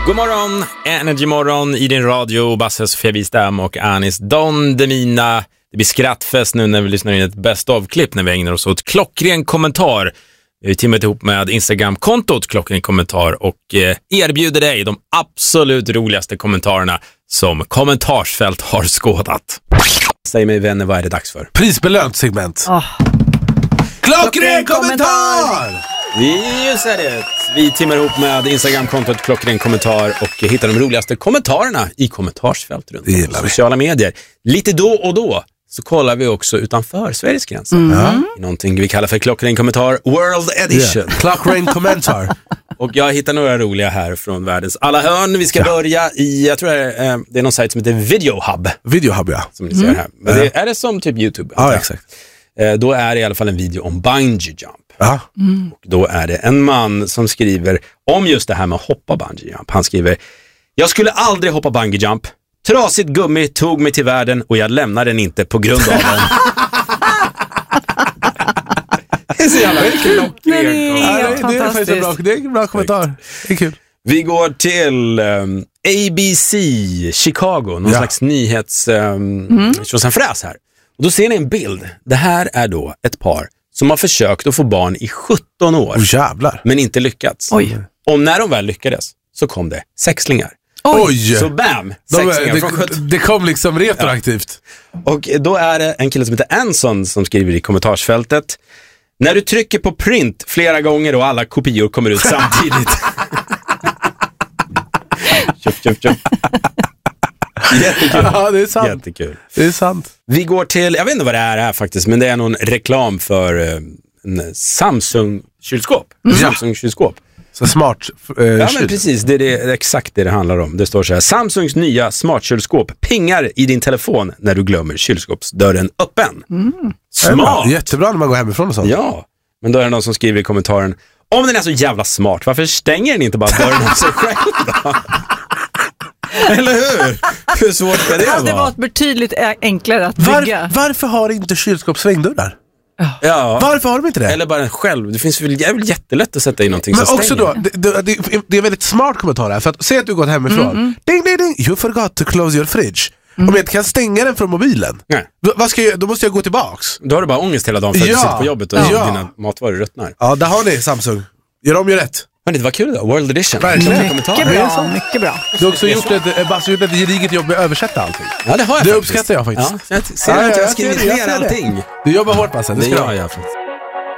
God morgon, Energy morgon i din radio. Basse, Sofia Wistam och Anis Don Demina. Det blir skrattfest nu när vi lyssnar in ett best of-klipp när vi ägnar oss åt klockren kommentar. Vi har timmat ihop med Instagram-kontot klockren kommentar och erbjuder dig de absolut roligaste kommentarerna som kommentarsfält har skådat. Säg mig vänner, vad är det dags för? Prisbelönt segment. Klockren kommentar! Just är det. Vi timmar ihop med Instagram-kontot klockren kommentar och hittar de roligaste kommentarerna i kommentarsfält runt om på sociala medier. Lite då och då så kollar vi också utanför Sveriges gränser. Någonting vi kallar för klockren kommentar World Edition. Klockren kommentar. Och jag hittar några roliga här från världens alla hörn. Vi ska börja i, jag tror det är någon sajt som heter Videohub. Videohub, ja. Som ni ser här. Men är det som typ YouTube? Ja, exakt. Då är det i alla fall en video om bungee jump. Ja. Och då är det en man som skriver om just det här med att hoppa bungee jump. Han skriver: jag skulle aldrig hoppa bungee jump. Trasigt gummi tog mig till världen och jag lämnar den inte på grund av den. Det är så jävla klockren. Det är faktiskt en bra kommentar. Det är kul. Vi går till ABC Chicago, någon slags nyhets-fräs här. Och då ser ni en bild. Det här är då ett par som har försökt att få barn i 17 år. Jävlar. Men inte lyckats. Oj. Och när de väl lyckades så kom det sexlingar. Oj! Så bam! Det kom liksom retroaktivt. Ja. Och då är det en kille som heter Anson som skriver i kommentarsfältet: när du trycker på print flera gånger och alla kopior kommer ut samtidigt. Köp. Jättekul. Ja, det är sant. Jättekul. Det är sant. Vi går till, jag vet inte vad det är här faktiskt, men det är någon reklam för en Samsung-kylskåp. Samsung-kylskåp. Så smart ja, men precis. Det är exakt det handlar om. Det står så här: Samsungs nya smartkylskåp pingar i din telefon när du glömmer kylskåpsdörren öppen. Smart! Jättebra när man går hemifrån och sånt. Ja, men då är det någon som skriver i kommentaren: om den är så jävla smart, varför stänger den inte bara dörren av sig själv då? Eller hur? Hur svårt ska det vara? Det var betydligt enklare att bygga. Varför har inte kylskåp svängdörrar? Ja. Varför har de inte det? Eller bara en själv. Det finns väl jättelätt att sätta in någonting men som också stänger. Då, det är en väldigt smart kommentar här. För att, säg att du gått hemifrån. Ding, ding, ding. You forgot to close your fridge. Om jag inte kan stänga den från mobilen. Nej. Vad ska jag, då måste jag gå tillbaks. Då har du bara ångest hela dagen för att du sitter på jobbet och dina matvaror ruttnar. Ja, där har ni Samsung. Gör om, gör rätt. Men det var kul då, World Edition. Mycket bra. Du har också gjort ett gediget jobb med att översätta allting. Ja, det har jag det faktiskt. uppskattar jag faktiskt. Ja, jag ser att jag skriver ner allting. Du jobbar hårt, Basse. Det gör jag faktiskt.